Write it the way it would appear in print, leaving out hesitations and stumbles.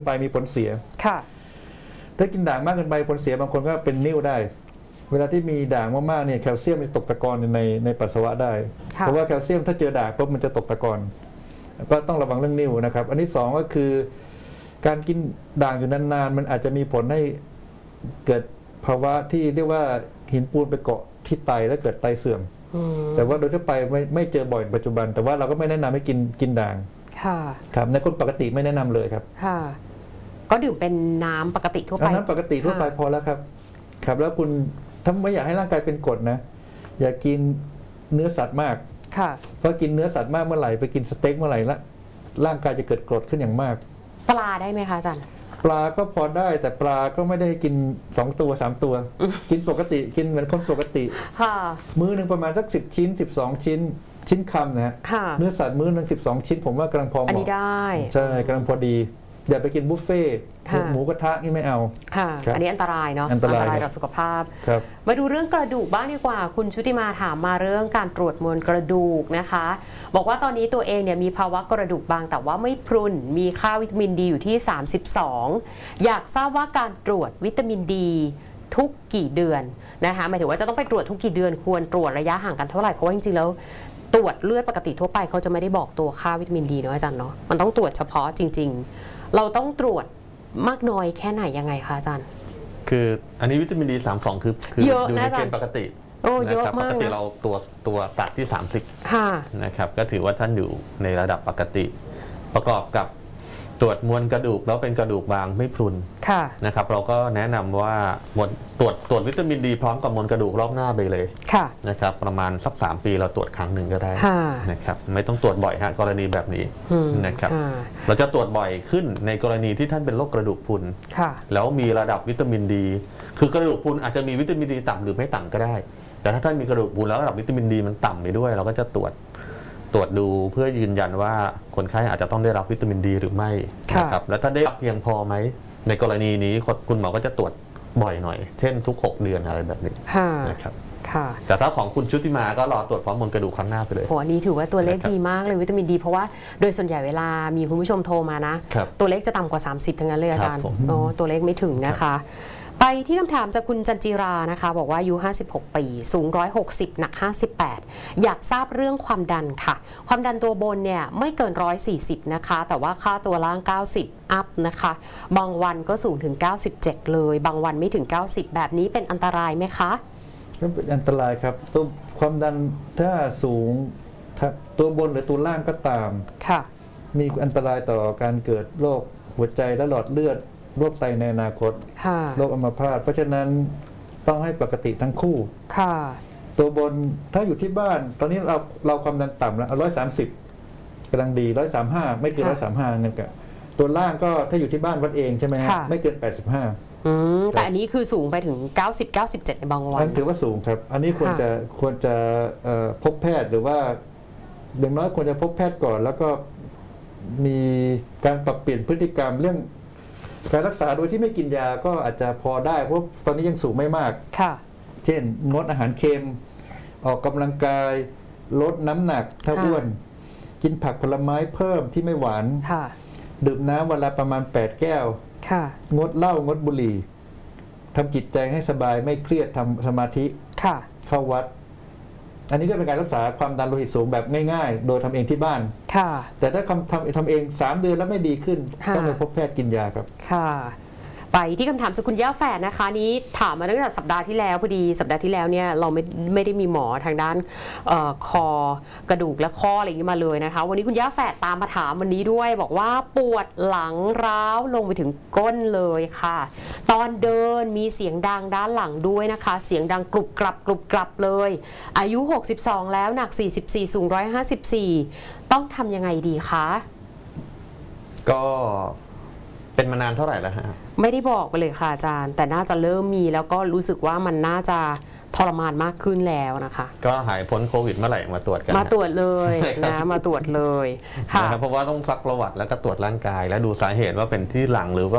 ไปมีผลเสียค่ะถ้ากินด่างมากเกินไปผลเสียบางคนก็เป็นนิ่วได้เวลาที่มีด่างมากๆเนี่ยแคลเซียมมันตกตะกอนในปัสสาวะได้เพราะว่าแคลเซียมถ้าเจอด่างปุ๊บมันจะตกตะกอนก็ต้องระวังเรื่องนิ่วนะครับอันที่สองก็คือการกินด่างอยู่นานๆมันอาจจะมีผลให้เกิดภาวะที่เรียกว่าหินปูนไปเกาะที่ไตและเกิดไตเสื่อมแต่ว่าโดยทั่วไปไม่เจอบ่อยปัจจุบันแต่ว่าเราก็ไม่แนะนำให้กินด่างครับในคนปกติไม่แนะนำเลยครับก็ดื่มเป็นน้ำปกติทั่วไปน้ำปกติทั่วไปพอแล้วครับครับแล้วคุณถ้าไม่อยากให้ร่างกายเป็นกรดนะอย่ากินเนื้อสัตว์มากเพราะกินเนื้อสัตว์มากเมื่อไหร่ไปกินสเต็กเมื่อไหร่ละร่างกายจะเกิดกรดขึ้นอย่างมากปลาได้ไหมคะอาจารย์ปลาก็พอได้แต่ปลาก็ไม่ได้กิน2ตัว3ตัวกินปกติกินเหมือนคนปกติมื้อหนึ่งประมาณสัก10 ชิ้น12 ชิ้นคำนะฮะเนื้อสัตว์มื้อหนึ่ง12 ชิ้นผมว่ากำลังพอเหมาะอันนี้ได้ใช่กำลังพอดีอย่าไปกินบุฟเฟ่หมูกระทะนี่ไม่เอาอันนี้อันตรายเนาะอันตรายต่อสุขภาพมาดูเรื่องกระดูกบ้างดีกว่าคุณชุติมาถามมาเรื่องการตรวจมวลกระดูกนะคะบอกว่าตอนนี้ตัวเองเนี่ยมีภาวะกระดูกบางแต่ว่าไม่พรุนมีค่าวิตามินดีอยู่ที่32อยากทราบว่าการตรวจวิตามินดีทุกกี่เดือนนะคะหมายถึงว่าจะต้องไปตรวจทุกกี่เดือนควรตรวจระยะห่างกันเท่าไหร่เพราะว่าจริงๆแล้วตรวจเลือดปกติทั่วไปเขาจะไม่ได้บอกตัวค่าวิตามินดีเนาะอาจารย์เนาะมันต้องตรวจเฉพาะจริงๆเราต้องตรวจมากน้อยแค่ไหนยังไงคะอาจารย์คืออันนี้วิตามินดี32คืออยู่ในเกณฑ์ปกตินะครับปกติเราตัวตัดที่30นะครับก็ถือว่าท่านอยู่ในระดับปกติประกอบกับตรวจมวลกระดูกแล้วเป็นกระดูกบางไม่พรุนนะครับเราก็แนะนำว่าตรวจวิตามินดีพร้อมกับมวลกระดูกรอบหน้าไปเลยนะครับประมาณสัก3 ปีเราตรวจครั้งหนึ่งก็ได้นะครับไม่ต้องตรวจบ่อยฮะกรณีแบบนี้นะครับเราจะตรวจบ่อยขึ้นในกรณีที่ท่านเป็นโรคกระดูกพรุนแล้วมีระดับวิตามินดีคือกระดูกพรุนอาจจะมีวิตามินดีต่ำหรือไม่ต่ำก็ได้แต่ถ้าท่านมีกระดูกพรุนแล้วระดับวิตามินดีมันต่ำไปด้วยเราก็จะตรวจดูเพื่อยืนยันว่าคนไข้อาจจะต้องได้รับวิตามินดีหรือไม่นะครับแล้วถ้าได้รับเพียงพอไหมในกรณีนี้คุณหมอก็จะตรวจบ่อยหน่อยเช่นทุก6 เดือนอะไรแบบนี้นะครับแต่ถ้าของคุณชุติมาก็รอตรวจพร้อมมวลกระดูกครั้งหน้าไปเลยโหอันนี้ถือว่าตัวเลขดีมากเลยวิตามินดีเพราะว่าโดยส่วนใหญ่เวลามีคุณผู้ชมโทรมานะตัวเลขจะต่ำกว่า30ทั้งนั้นเลยอาจารย์ตัวเลขไม่ถึงนะคะไปที่คำถามจากคุณจันจิรานะคะบอกว่าอายุ56 ปีสูง160หนัก58อยากทราบเรื่องความดันค่ะความดันตัวบนเนี่ยไม่เกิน140นะคะแต่ว่าค่าตัวล่าง90อัพนะคะบางวันก็สูงถึง97เลยบางวันไม่ถึง90แบบนี้เป็นอันตรายไหมคะก็เป็นอันตรายครับตัวความดันถ้าสูงตัวบนหรือตัวล่างก็ตามมีอันตรายต่อการเกิดโรคหัวใจและหลอดเลือดโรคไตในอนาคตโรคอัมพาตเพราะฉะนั้นต้องให้ปกติทั้งคู่ตัวบนถ้าอยู่ที่บ้านตอนนี้เราความดันต่ำแล้ว130กำลังดี135ไม่เกิน135นั่นก็ตัวล่างก็ถ้าอยู่ที่บ้านวัดเองใช่ไหมไม่เกิน85 แต่อันนี้คือสูงไปถึง90-97ในบางวันอันถือว่าสูงครับอันนี้ควรจะพบแพทย์หรือว่าอย่างน้อยควรจะพบแพทย์ก่อนแล้วก็มีการปรับเปลี่ยนพฤติกรรมเรื่องการรักษาโดยที่ไม่กินยาก็อาจจะพอได้เพราะตอนนี้ยังสูงไม่มากเช่นงดอาหารเค็มออกกำลังกายลดน้ำหนักถ้าอ้วนกินผักผลไม้เพิ่มที่ไม่หวานดื่มน้ำวันละประมาณ8 แก้วงดเหล้างดบุหรี่ทำจิตใจให้สบายไม่เครียดทำสมาธิเข้าวัดอันนี้ก็เป็นการรักษาความดันโลหิตสูงแบบง่ายๆโดยทำเองที่บ้านแต่ถ้าทำเอง3 เดือนแล้วไม่ดีขึ้นต้องไปพบแพทย์กินยาครับไปที่คำถามจากคุณย่าแฝดนะคะนี้ถามมาตั้งแต่สัปดาห์ที่แล้วพอดีสัปดาห์ที่แล้วเนี่ยเราไม่ได้มีหมอทางด้านคอกระดูกและข้ออะไรอย่างนี้มาเลยนะคะวันนี้คุณย่าแฝดตามมาถามวันนี้ด้วยบอกว่าปวดหลังร้าวลงไปถึงก้นเลยค่ะตอนเดินมีเสียงดังด้านหลังด้วยนะคะเสียงดังกรุบกรับเลยอายุ62แล้วหนัก44สูง154ต้องทำยังไงดีคะก็เป็นมานานเท่าไหร่แล้วฮะไม่ได้บอกไปเลยค่ะอาจารย์แต่น่าจะเริ่มมีแล้วก็รู้สึกว่ามันน่าจะทรมานมากขึ้นแล้วนะคะก็หายพ้นโควิดเมื่อไหร่มาตรวจกันมาตรวจเลยนะมาตรวจเลยค่ะเพราะว่าต้องซักประวัติแล้วก็ตรวจร่างกายและดูสาเหตุว่าเป็นที่หลังหรือว่า